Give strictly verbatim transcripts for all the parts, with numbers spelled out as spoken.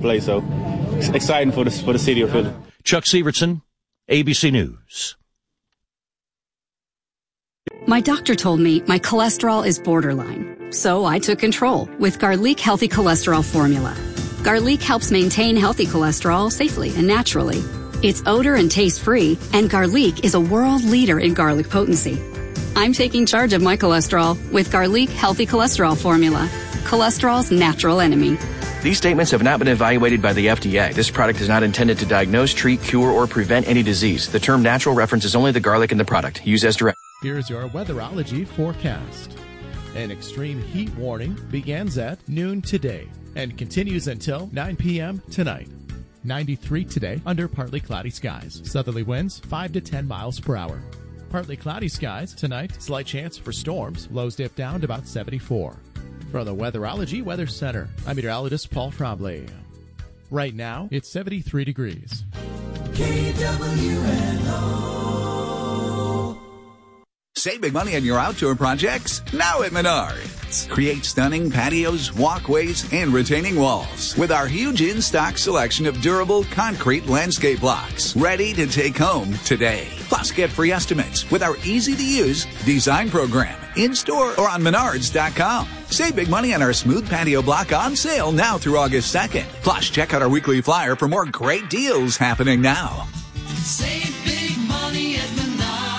play. So it's exciting for the, for the city of Philly. Chuck Severson, A B C News. My doctor told me my cholesterol is borderline, so I took control with Garlic Healthy Cholesterol Formula. Garlic helps maintain healthy cholesterol safely and naturally. It's odor and taste-free, and Garlic is a world leader in garlic potency. I'm taking charge of my cholesterol with Garlic Healthy Cholesterol Formula, cholesterol's natural enemy. These statements have not been evaluated by the F D A. This product is not intended to diagnose, treat, cure, or prevent any disease. The term natural references only the garlic in the product. Use as directed. Here's your weatherology forecast. An extreme heat warning begins at noon today and continues until nine p.m. tonight. ninety-three today under partly cloudy skies. Southerly winds five to ten miles per hour. Partly cloudy skies tonight. Slight chance for storms. Lows dip down to about seventy-four. From the Weatherology Weather Center, I'm meteorologist Paul Trombley. Right now, it's seventy-three degrees. K W N O. Save big money on your outdoor projects now at Menards. Create stunning patios, walkways, and retaining walls with our huge in-stock selection of durable concrete landscape blocks ready to take home today. Plus, get free estimates with our easy-to-use design program in-store or on menards dot com. Save big money on our smooth patio block on sale now through August second. Plus, check out our weekly flyer for more great deals happening now. Save big money at Menards.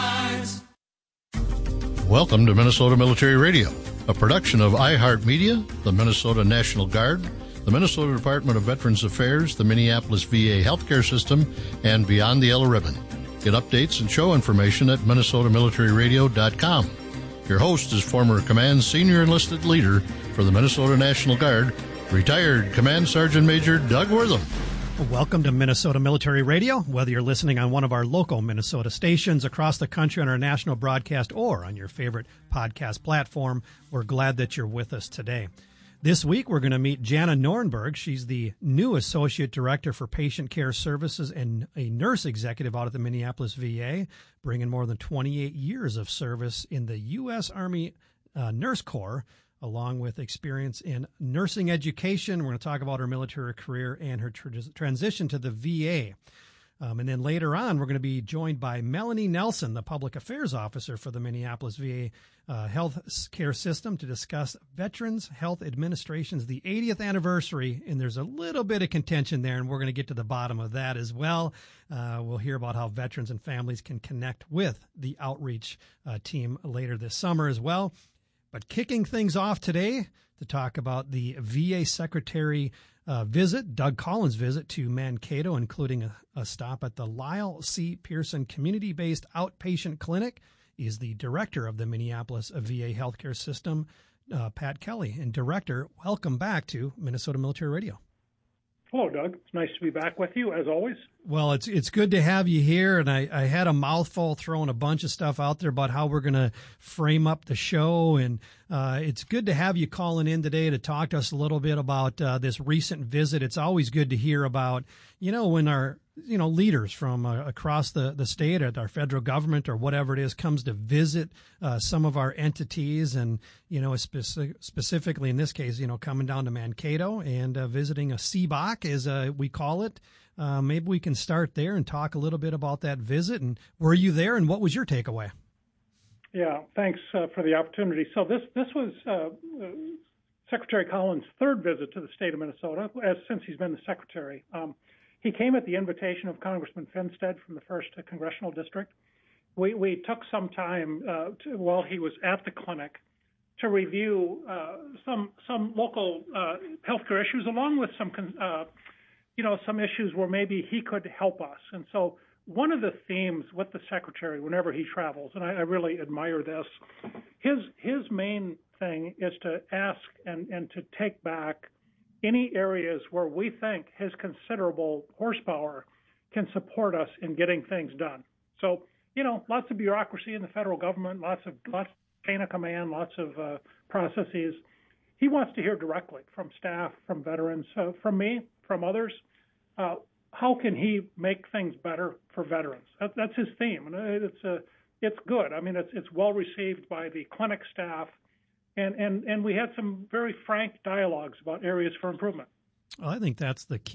Welcome to Minnesota Military Radio, a production of iHeartMedia, the Minnesota National Guard, the Minnesota Department of Veterans Affairs, the Minneapolis V A Healthcare System, and Beyond the Yellow Ribbon. Get updates and show information at minnesota military radio dot com. Your host is former Command Senior Enlisted Leader for the Minnesota National Guard, retired Command Sergeant Major Doug Wortham. Welcome to Minnesota Military Radio. Whether you're listening on one of our local Minnesota stations across the country on our national broadcast or on your favorite podcast platform, we're glad that you're with us today. This week, we're going to meet Jana Nornberg. She's the new Associate Director for Patient Care Services and a nurse executive out at the Minneapolis V A, bringing more than twenty-eight years of service in the U S Army uh, Nurse Corps, along with experience in nursing education. We're going to talk about her military career and her tr- transition to the V A. Um, and then later on, we're going to be joined by Melanie Nelson, the Public Affairs Officer for the Minneapolis V A uh, Health Care System, to discuss Veterans Health Administration's the eightieth anniversary. And there's a little bit of contention there, and we're going to get to the bottom of that as well. Uh, we'll hear about how veterans and families can connect with the outreach uh, team later this summer as well. But kicking things off today to talk about the V A Secretary uh, visit, Doug Collins' visit to Mankato, including a, a stop at the Lyle C. Pearson Community-Based Outpatient Clinic, is the director of the Minneapolis V A Healthcare System, uh, Pat Kelly. And Director, welcome back to Minnesota Military Radio. Hello, Doug. It's nice to be back with you, as always. Well, it's it's good to have you here, and I, I had a mouthful throwing a bunch of stuff out there about how we're going to frame up the show, and uh, it's good to have you calling in today to talk to us a little bit about uh, this recent visit. It's always good to hear about, you know, when our you know leaders from uh, across the, the state or our federal government or whatever it is comes to visit uh, some of our entities, and you know speci- specifically in this case, you know, coming down to Mankato and uh, visiting a C B O C, as uh, we call it. Uh, maybe we can start there and talk a little bit about that visit. And were you there, and what was your takeaway? Yeah, thanks uh, for the opportunity. So this this was uh, uh, Secretary Collins' third visit to the state of Minnesota as since he's been the secretary. Um, he came at the invitation of Congressman Finstead from the first Congressional District. We we took some time uh, to, while he was at the clinic to review uh, some some local uh, healthcare issues, along with some uh, you know, some issues where maybe he could help us. And so one of the themes with the secretary whenever he travels, and I, I really admire this, his his main thing is to ask and, and to take back any areas where we think his considerable horsepower can support us in getting things done. So, you know, lots of bureaucracy in the federal government, lots of lots of chain of command, lots of uh, processes. He wants to hear directly from staff, from veterans, uh, from me, from others. Uh, how can he make things better for veterans? That, that's his theme, and it's a, it's good. I mean, it's it's well received by the clinic staff, and and and we had some very frank dialogues about areas for improvement. Well, I think that's the key.